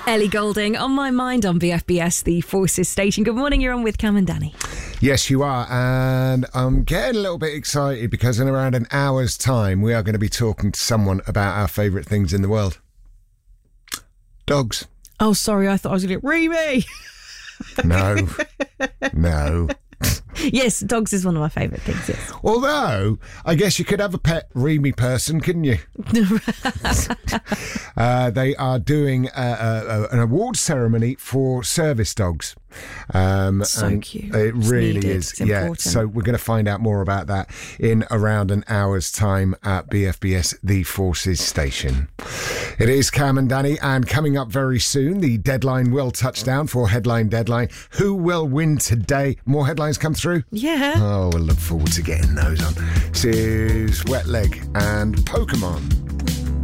Ellie Goulding on My Mind on BFBS, the Forces station. Good morning, you're on with Cam and Danny. Yes, you are, and I'm getting a little bit excited because in around an hour's time we are going to be talking to someone about our favourite things in the world. Dogs. Oh, sorry, I thought I was going to get Remy. No. Yes, dogs is one of my favourite things, yes. Although, I guess you could have a pet Remy person, couldn't you? They are doing an award ceremony for service dogs. So cute. It really needed. is. It's Yeah. important. So we're going to find out more about that in around an hour's time at BFBS, the Forces station. It is Cam and Danny, and coming up very soon, the deadline will touch down for Headline Deadline. Who will win today? More headlines come through? Yeah. Oh, we'll look forward to getting those on. This is Wet Leg and Pokemon.